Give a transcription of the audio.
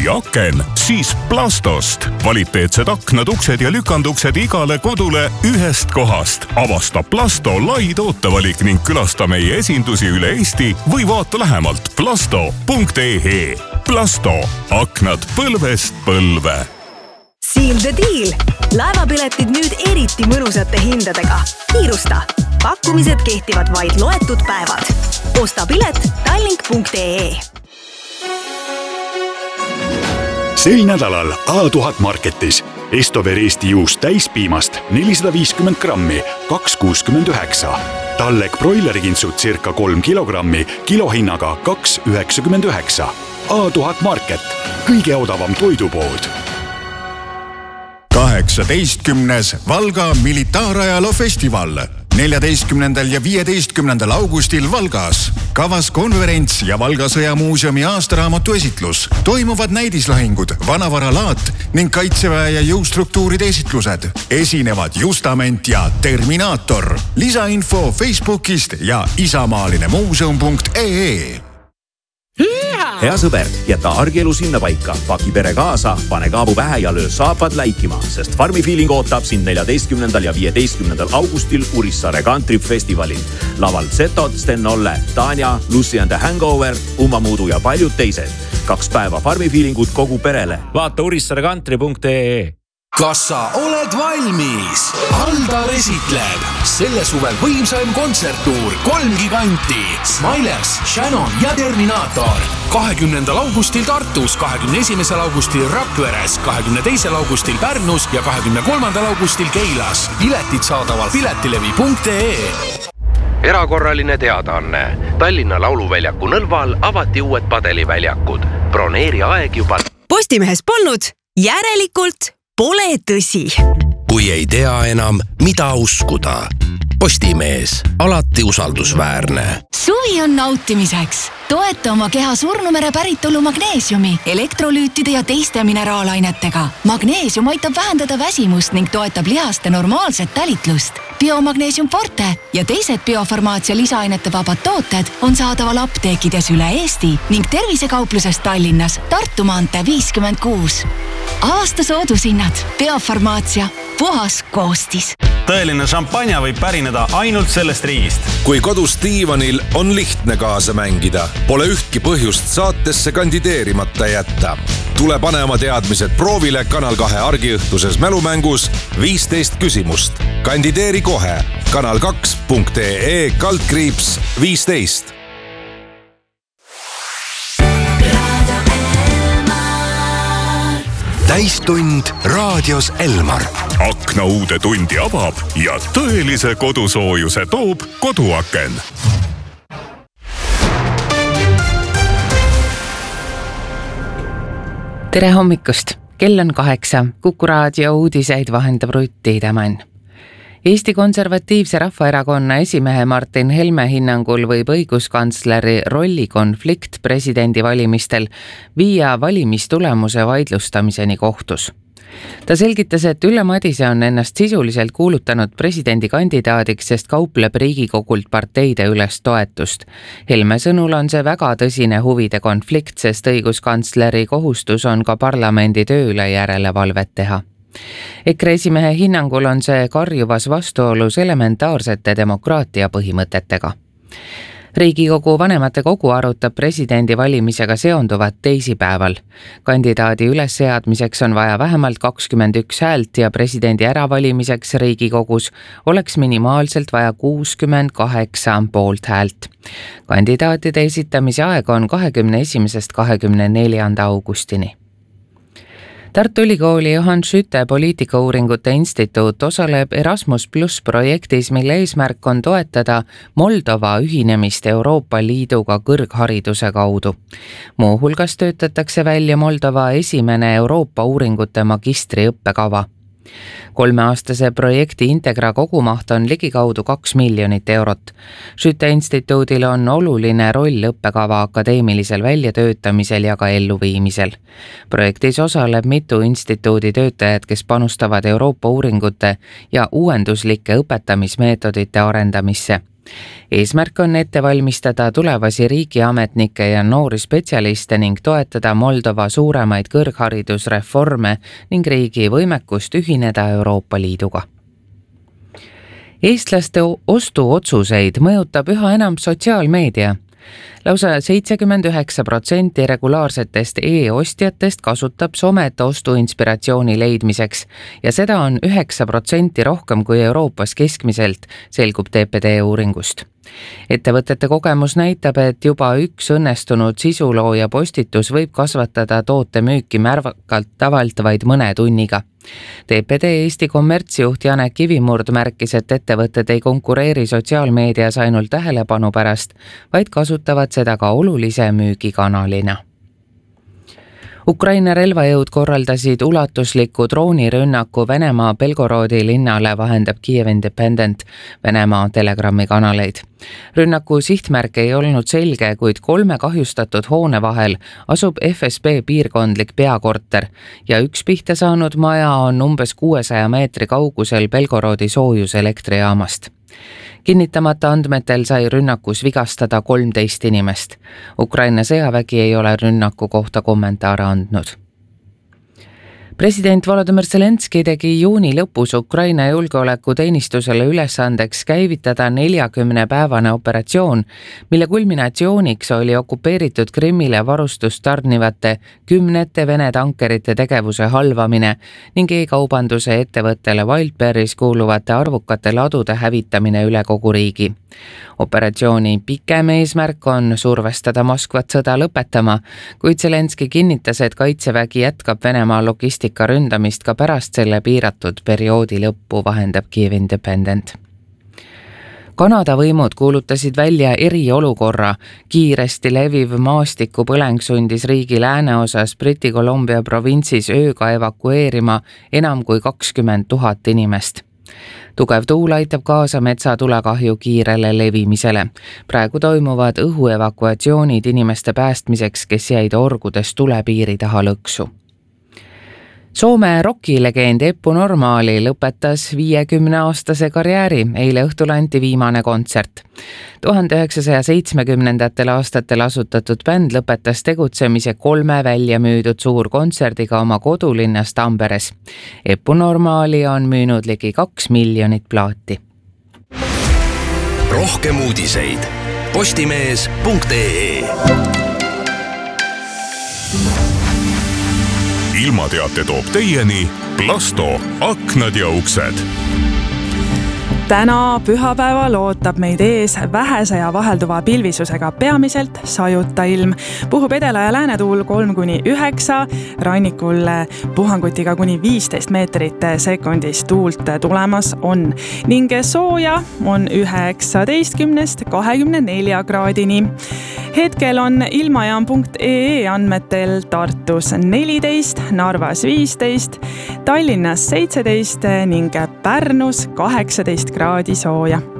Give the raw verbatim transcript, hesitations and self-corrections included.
kui aken, siis Plastost. Kvaliteetsed aknad, uksed ja lükanduksed igale kodule ühest kohast. Avasta Plasto lai tootevalik ning külasta meie esindusi üle Eesti või vaata lähemalt plasto punkt ee. Plasto. Aknad põlvest põlve. Seal the deal! Laevapiletid nüüd eriti mõnusate hindadega. Kiirusta! Pakkumised kehtivad vaid loetud päevad. Osta pilet tallink punkt ee. Sel nädalal A tuhat Marketis Estover Eesti juust täispiimast nelisada viiskümmend grammi, kaks kuuskümmend üheksa. Tallek broilerikintsud circa kolm kilogrammi, kilohinnaga kaks üheksakümmend üheksa. A tuhat Market, kõige odavam toidupood. kaheksateistkümnes Valga militaarajaloo festival. neljateistkümnendal ja viieteistkümnendal augustil Valgas. Kavas konverents ja Valga sõjamuuseumi aastaraamatu esitlus. Toimuvad näidislahingud, vanavaralaat ning kaitseväe ja jõustruktuuride esitlused. Esinevad Justament ja Terminaator. Lisainfo Facebookist ja isamaaline muuseum punkt ee. Hea sõber, jäta argielu sinna paika, paki pere kaasa, pane kaabu pähe ja löö saapad läikima, sest Farmi Feeling ootab sind neljateistkümnendal ja viieteistkümnendal augustil Urissaare Country Festivalil. Laval Zetod, Sten Olle, Tanja, Lucy and the Hangover, Uma Muudu ja paljud teised. Kaks päeva Farmi Feelingut kogu perele. Vaata urissaare country punkt ee. Kas sa oled valmis? Aldar esitleb selle suvel võimsaim kontserttuur kolm giganti Smilers, Shannon ja Terminaator. kahekümnendal augustil Tartus, kahekümne esimesel augustil Rakveres, kahekümne teisel augustil Pärnus ja kahekümne kolmandal augustil Keilas. Piletid saadaval piletilevi punkt ee. Erakorraline teadaanne. Tallinna Lauluväljaku Nõlval avati uued padeliväljakud. Broneeri aeg juba. Postimehes polnud, järelikult pole tõsi. Kui ei tea enam, mida uskuda. Postimees, alati usaldusväärne. Suvi on nautimiseks. Toeta oma keha surnumere päritolu magneesiumi, elektrolüütide ja teiste mineraalainetega. Magneesium aitab vähendada väsimust ning toetab lihaste normaalset tälitlust. Biomagneesium Forte ja teised biofarmaatsia lisaainete vabad tooted on saadaval apteekides üle Eesti ning tervisekauplusest Tallinnas Tartu maantee viiskümmend kuus. Aasta soodusinnad. Biofarmaatsia. Puhas koostis. Tõeline šampanja võib pärineda ainult sellest riigist. Kui kodus diivanil on lihtne kaasa mängida, pole ühtki põhjust saatesse kandideerimata jätta. Tule pane oma teadmised proovile Kanal kahe argiõhtuses mälumängus viisteist küsimust. Kandideeri kohe kanal kaks punkt ee kaldkriips viisteist. Täistund raadios Elmar. Akna uude tundi avab ja tõelise kodusoojuse toob koduaken. Tere hommikust! Kell on kaheksa. Kuku raadio uudiseid vahendab Rutti Idemann. Eesti Konservatiivse Rahvaerakonna esimehe Martin Helme hinnangul võib õiguskantsleri rollikonflikt presidendivalimistel viia valimistulemuse vaidlustamiseni kohtus. Ta selgitas, et Ülle Madise on ennast sisuliselt kuulutanud presidendikandidaadiks, sest kaupleb Riigikogult parteide üles toetust. Helme sõnul on see väga tõsine huvide konflikt, sest õiguskantsleri kohustus on ka parlamendi tööle järelevalvet teha. EKRE esimehe hinnangul on see karjuvas vastuolus elementaarsete demokraatia põhimõtetega. Riigikogu vanematekogu arutab presidendi valimisega seonduvat teisipäeval. Kandidaadi ülesseadmiseks on vaja vähemalt kakskümmend üks häält ja presidendi äravalimiseks Riigikogus oleks minimaalselt vaja kuuskümmend kaheksa poolt häält. Kandidaatide esitamise aeg on kahekümne esimesest kahekümne neljanda augustini. Tartu Ülikooli Johan Schütte poliitikauuringute instituut osaleb Erasmus Plus projektis, mille eesmärk on toetada Moldova ühinemist Euroopa Liiduga kõrghariduse kaudu. Muuhulgas töötatakse välja Moldova esimene Euroopa uuringute magistri õppekava. Kolmeaastase projekti Integra kogumaht on ligikaudu kaks miljonit eurot. Schütte instituudil on oluline roll õppekava akadeemilisel väljatöötamisel ja ka elluviimisel. Projektis osaleb mitu instituudi töötajad, kes panustavad Euroopa uuringute ja uuenduslike õpetamismeetodite arendamisse. Eesmärk on ette valmistada tulevasi riigiametnikke ja noori spetsialiste ning toetada Moldova suuremaid kõrgharidusreforme ning riigi võimekust ühineda Euroopa Liiduga. Eestlaste ostuotsuseid mõjutab üha enam sotsiaalmeedia. Lausa seitsekümmend üheksa protsenti regulaarsetest e-ostjatest kasutab somet ostuinspiratsiooni leidmiseks ja seda on üheksa protsenti rohkem kui Euroopas keskmiselt, selgub T P D uuringust. Ettevõtete kogemus näitab, et juba üks õnnestunud sisulooja postitus võib kasvatada toote müüki märvakalt tavalt vaid mõne tunniga. T P D Eesti kommertsjuht Janek Kivimurd märkis, et ettevõtted ei konkureeri sotsiaalmeedias ainult tähelepanu pärast, vaid kasutavad seda ka olulise müügikanalina. Ukraina relvajõud korraldasid ulatusliku droonirünnaku Venemaa Belgorodi linnale, vahendab Kiev Independent Venemaa telegrammi kanaleid. Rünnaku sihtmärk ei olnud selge, kuid kolme kahjustatud hoone vahel asub F S B piirkondlik peakorter ja üks pihta saanud maja on umbes kuuesaja meetri kaugusel Belgorodi soojuselektrijaamast. Kinnitamata andmetel sai rünnakus vigastada kolmteist inimest. Ukraina sõjavägi ei ole rünnaku kohta kommentaare andnud. President Volodymyr Zelenski tegi juuni lõpus Ukraina julgeolekuteenistusele ülesandeks käivitada neljakümne päevane operatsioon, mille kulminatsiooniks oli okupeeritud Krimmile varustust tarnivate kümnete Vene tankerite tegevuse halvamine ning e-kaubanduse ettevõttele Wildberries kuuluvate arvukate ladude hävitamine üle kogu riigi. Operatsiooni pikem eesmärk on survestada Moskvat sõda lõpetama, kuid Zelenski kinnitas, et kaitsevägi jätkab Venemaa logistika ründamist ka pärast selle piiratud perioodi lõppu, vahendab Kiev Independent. Kanada võimud kuulutasid välja eriolukorra. Kiiresti leviv maastikupõleng sundis riigi lääneosas Briti Columbia provintsis ööga evakueerima enam kui kakskümmend tuhat inimest. Tugev tuul aitab kaasa metsatulekahju kiirele levimisele. Praegu toimuvad õhuevakuatsioonid inimeste päästmiseks, kes jäid orgudes tulepiiri taha lõksu. Soome rokilegend Eppu Normaali lõpetas viiekümneaastase karjääri, eile õhtul anti viimane kontsert. tuhande üheksasaja seitsmekümnendatel aastatel asutatud bänd lõpetas tegutsemise kolme välja müüdud suurkontserdiga oma kodulinnas Tamperes. Eppu Normaali on müünud ligi kaks miljonit plaati. Rohkem uudiseid postimees punkt ee. Ilmateate toob teieni Plasto aknad ja uksed. Täna pühapäeval ootab meid ees vähese ja vahelduva pilvisusega peamiselt sajuta ilm. Puhub edela ja läänetuul kolm kuni üheksa, rannikul puhangutiga kuni viisteist meetrit sekundis tuult tulemas on. Ning sooja on üheksateistkümnest kahekümne nelja kraadini. Hetkel on ilmajaam punkt ee andmetel Tartus neliteist, Narvas viisteist, Tallinnas seitseteist ning Pärnus kaheksateist kraadi sooja.